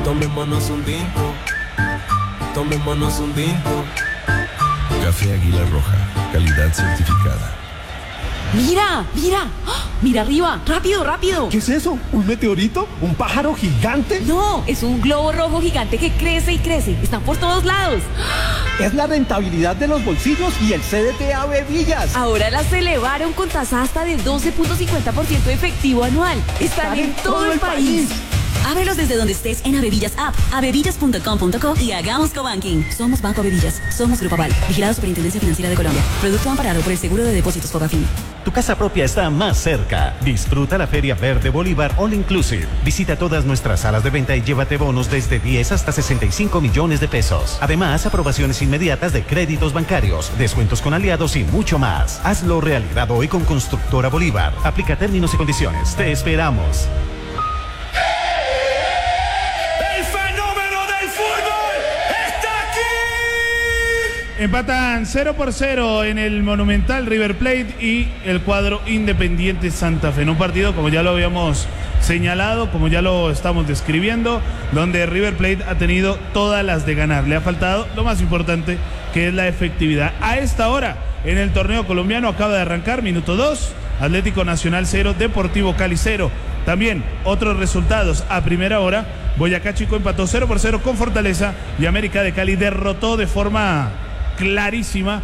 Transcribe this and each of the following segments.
Tomémonos un tinto. Tomémonos un tinto. Café Águila Roja, calidad certificada. ¡Mira! ¡Mira! ¡Ah! ¡Mira arriba! ¡Rápido, rápido! ¿Qué es eso? ¿Un meteorito? ¿Un pájaro gigante? No, es un globo rojo gigante que crece y crece. Están por todos lados. Es la rentabilidad de los bolsillos y el CDT Ave Villas. Ahora las elevaron con tasa hasta de 12.50% efectivo anual. Están en todo el país. Ábrelos desde donde estés en Avevillas App, avevillas.com.co y hagamos cobanking. Somos Banco Avevillas, somos Grupo Aval, vigilado Superintendencia Financiera de Colombia. Producto amparado por el Seguro de Depósitos Fogafín. Tu casa propia está más cerca. Disfruta la Feria Verde Bolívar All Inclusive. Visita todas nuestras salas de venta y llévate bonos desde 10 hasta 65 millones de pesos. Además, aprobaciones inmediatas de créditos bancarios, descuentos con aliados y mucho más. Hazlo realidad hoy con Constructora Bolívar. Aplica términos y condiciones. Te esperamos. Empatan 0-0 en el Monumental River Plate y el cuadro Independiente Santa Fe. En un partido, como ya lo habíamos señalado, como ya lo estamos describiendo, donde River Plate ha tenido todas las de ganar. Le ha faltado lo más importante, que es la efectividad. A esta hora, en el torneo colombiano, acaba de arrancar, minuto 2, Atlético Nacional 0, Deportivo Cali 0. También otros resultados a primera hora. Boyacá Chico empató 0-0 con Fortaleza y América de Cali derrotó de forma clarísima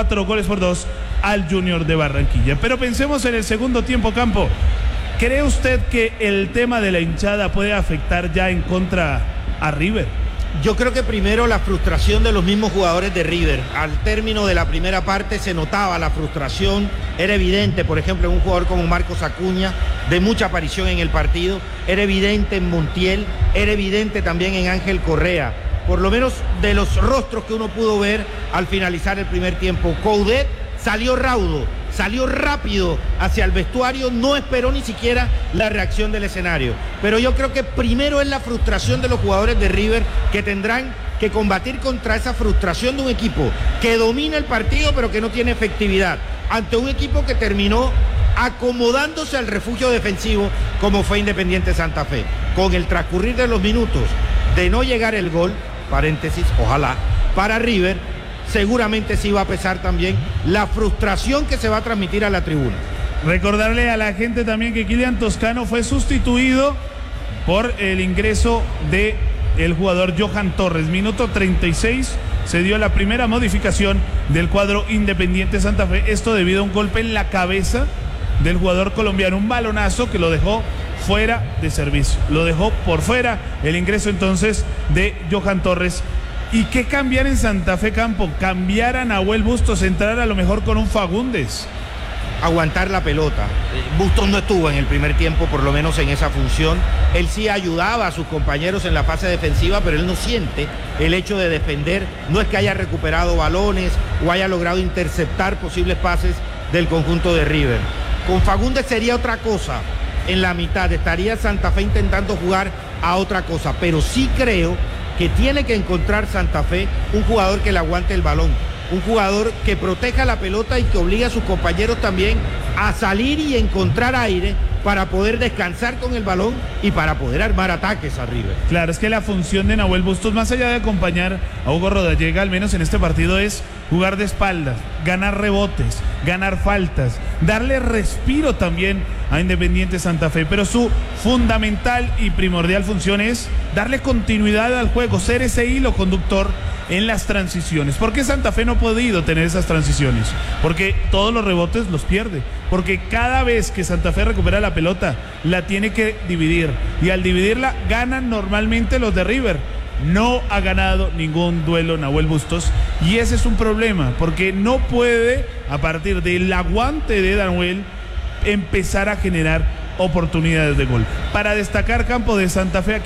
4-2 al Junior de Barranquilla. Pero pensemos en el segundo tiempo, Campo. ¿Cree usted que el tema de la hinchada puede afectar ya en contra a River? Yo creo que primero la frustración de los mismos jugadores de River. Al término de la primera parte se notaba la frustración, era evidente, por ejemplo, en un jugador como Marcos Acuña, de mucha aparición en el partido, era evidente en Montiel, era evidente también en Ángel Correa. Por lo menos de los rostros que uno pudo ver al finalizar el primer tiempo. Coudet salió raudo, salió rápido hacia el vestuario, no esperó ni siquiera la reacción del escenario. Pero yo creo que primero es la frustración de los jugadores de River, que tendrán que combatir contra esa frustración de un equipo que domina el partido pero que no tiene efectividad, ante un equipo que terminó acomodándose al refugio defensivo como fue Independiente Santa Fe. Con el transcurrir de los minutos de no llegar el gol, paréntesis, ojalá, para River, seguramente sí va a pesar también la frustración que se va a transmitir a la tribuna. Recordarle a la gente también que Kylian Toscano fue sustituido por el ingreso de el jugador Johan Torres. Minuto 36 se dio la primera modificación del cuadro Independiente Santa Fe. Esto debido a un golpe en la cabeza del jugador colombiano, un balonazo que lo dejó fuera de servicio, lo dejó por fuera. El ingreso entonces de Johan Torres. ¿Y qué cambiar en Santa Fe, Campo? Cambiar a Nahuel Bustos, entrar a lo mejor con un Fagundes. Aguantar la pelota. Bustos no estuvo en el primer tiempo, por lo menos en esa función. Él sí ayudaba a sus compañeros en la fase defensiva, pero él no siente el hecho de defender. No es que haya recuperado balones o haya logrado interceptar posibles pases del conjunto de River. Con Fagundes sería otra cosa. En la mitad estaría Santa Fe intentando jugar a otra cosa, pero sí creo que tiene que encontrar Santa Fe un jugador que le aguante el balón, un jugador que proteja la pelota y que obligue a sus compañeros también a salir y encontrar aire para poder descansar con el balón y para poder armar ataques a River. Claro, es que la función de Nahuel Bustos, más allá de acompañar a Hugo Rodallega, al menos en este partido, es jugar de espaldas, ganar rebotes, ganar faltas, darle respiro también a Independiente Santa Fe, pero su fundamental y primordial función es darle continuidad al juego, ser ese hilo conductor en las transiciones. ¿Por qué Santa Fe no ha podido tener esas transiciones? Porque todos los rebotes los pierde, porque cada vez que Santa Fe recupera la pelota, la tiene que dividir, y al dividirla ganan normalmente los de River. No ha ganado ningún duelo Nahuel Bustos, y ese es un problema, porque no puede, a partir del aguante de Nahuel, empezar a generar oportunidades de gol. Para destacar, Campo, de Santa Fe,